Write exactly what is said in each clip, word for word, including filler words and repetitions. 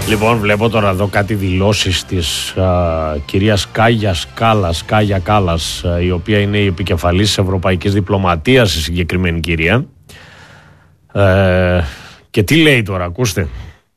Λοιπόν, βλέπω τώρα εδώ κάτι δηλώσεις της α, κυρίας Κάγιας Κάλλας, Κάγια Κάλλας, α, η οποία είναι η επικεφαλής της Ευρωπαϊκής Διπλωματίας, η συγκεκριμένη κυρία. Ε, και τι λέει τώρα, ακούστε.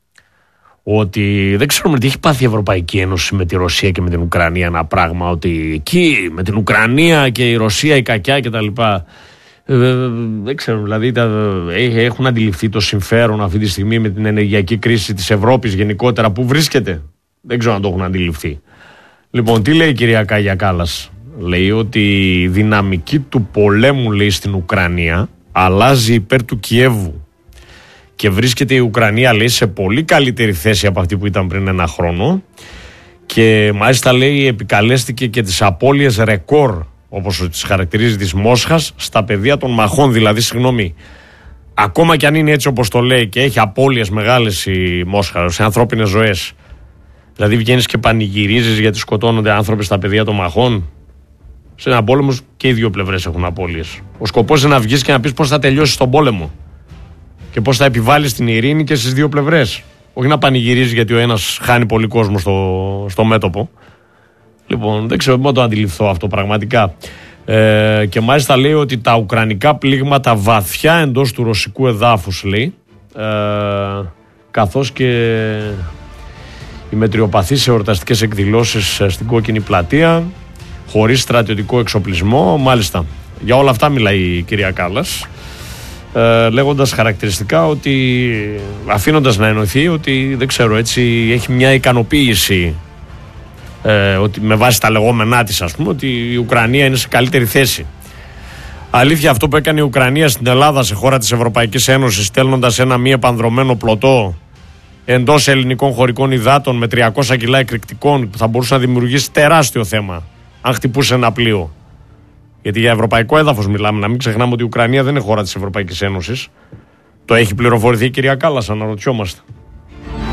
Ότι δεν ξέρουμε τι έχει πάθει η Ευρωπαϊκή Ένωση με τη Ρωσία και με την Ουκρανία, ένα πράγμα, ότι εκεί με την Ουκρανία και η Ρωσία η κακιά κτλ. Ε, δεν ξέρω, δηλαδή τα, έχουν αντιληφθεί το συμφέρον αυτή τη στιγμή με την ενεργειακή κρίση της Ευρώπης γενικότερα που βρίσκεται. Δεν ξέρω αν το έχουν αντιληφθεί. Λοιπόν, τι λέει η κυρία Κάγια Κάλλας? Λέει ότι η δυναμική του πολέμου, λέει, στην Ουκρανία αλλάζει υπέρ του Κιέβου και βρίσκεται η Ουκρανία, λέει, σε πολύ καλύτερη θέση από αυτή που ήταν πριν ένα χρόνο και μάλιστα, λέει, επικαλέστηκε και τις απώλειες ρεκόρ, όπως τις χαρακτηρίζει, της Μόσχας στα πεδία των μαχών. Δηλαδή, συγγνώμη, ακόμα κι αν είναι έτσι όπως το λέει και έχει απώλειες μεγάλες η Μόσχα σε ανθρώπινες ζωές, δηλαδή βγαίνεις και πανηγυρίζεις γιατί σκοτώνονται άνθρωποι στα πεδία των μαχών. Σε έναν πόλεμο και οι δύο πλευρές έχουν απώλειες. Ο σκοπός είναι να βγεις και να πεις πώς θα τελειώσεις τον πόλεμο και πώς θα επιβάλλεις την ειρήνη και στις δύο πλευρές. Όχι να πανηγυρίζεις γιατί ο ένας χάνει πολύ κόσμο στο, στο μέτωπο. Λοιπόν, δεν ξέρω πώς το αντιληφθώ αυτό πραγματικά. Ε, και μάλιστα λέει ότι τα ουκρανικά πλήγματα βαθιά εντός του ρωσικού εδάφους, λέει, ε, καθώς και οι μετριοπαθείς εορταστικές εκδηλώσεις στην Κόκκινη Πλατεία, χωρίς στρατιωτικό εξοπλισμό, μάλιστα. Για όλα αυτά μιλάει η κυρία Κάλλας, ε, λέγοντας χαρακτηριστικά ότι, αφήνοντας να εννοηθεί ότι, δεν ξέρω, έτσι έχει μια ικανοποίηση, Ε, ότι με βάση τα λεγόμενά της, ας πούμε, ότι η Ουκρανία είναι σε καλύτερη θέση. Αλήθεια αυτό που έκανε η Ουκρανία στην Ελλάδα, σε χώρα της Ευρωπαϊκής Ένωσης, στέλνοντας ένα μη επανδρωμένο πλωτό εντός ελληνικών χωρικών υδάτων με τριακόσια κιλά εκρηκτικών, που θα μπορούσε να δημιουργήσει τεράστιο θέμα αν χτυπούσε ένα πλοίο. Γιατί για ευρωπαϊκό έδαφος μιλάμε, να μην ξεχνάμε ότι η Ουκρανία δεν είναι χώρα της Ευρωπαϊκής Ένωσης. Το έχει πληροφορηθεί η κυρία Κάλλας, αναρωτιόμαστε.